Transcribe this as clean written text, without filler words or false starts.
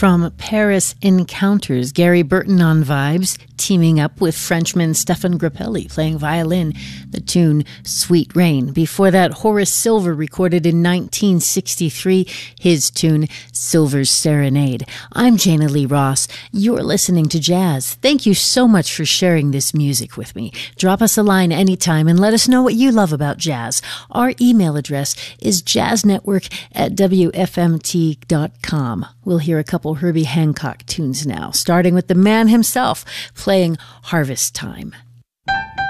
From Paris Encounters, Gary Burton on vibes, teaming up with Frenchman Stefan Grappelli playing violin, the tune Sweet Rain. Before that, Horace Silver recorded in 1963 his tune Silver's Serenade. I'm Jana Lee Ross. You're listening to Jazz. Thank you so much for sharing this music with me. Drop us a line anytime and let us know what you love about jazz. Our email address is jazznetwork@wfmt.com. We'll hear a couple Herbie Hancock tunes now, starting with the man himself playing Harvest Time.